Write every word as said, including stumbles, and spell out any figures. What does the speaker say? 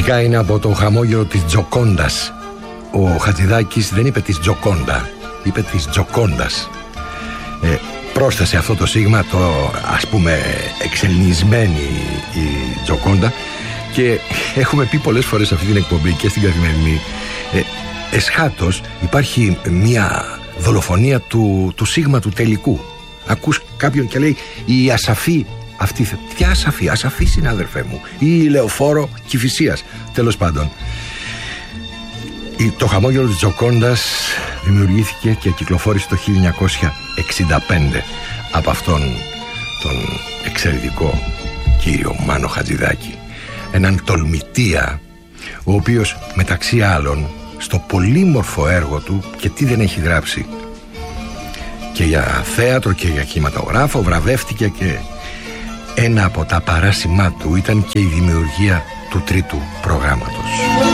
Φυσικά είναι από το χαμόγελο της Τζοκόντας. Ο Χατζηδάκης δεν είπε της Τζοκόντα, είπε της Τζοκόντας. ε, Πρόσθεσε αυτό το σίγμα, το ας πούμε εξελινισμένη η Τζοκόντα. Και έχουμε πει πολλές φορές σε αυτή την εκπομπή και στην Καθημερινή, ε, εσχάτως υπάρχει μια δολοφονία του, του σίγμα του τελικού. Ακούς κάποιον και λέει η ασαφή αυτή. Ποια ασαφή? Ασαφή, συνάδελφέ μου, ή λεωφόρο Κηφισίας. Τέλος πάντων, το χαμόγελο της Τζοκόντας δημιουργήθηκε και κυκλοφόρησε το χίλια εννιακόσια εξήντα πέντε από αυτόν τον εξαιρετικό κύριο Μάνο Χατζηδάκη, έναν τολμητία, ο οποίος μεταξύ άλλων στο πολύμορφο έργο του, και τι δεν έχει γράψει, και για θέατρο και για κινηματογράφο, βραβεύτηκε, και ένα από τα παράσημά του ήταν και η δημιουργία του τρίτου προγράμματος.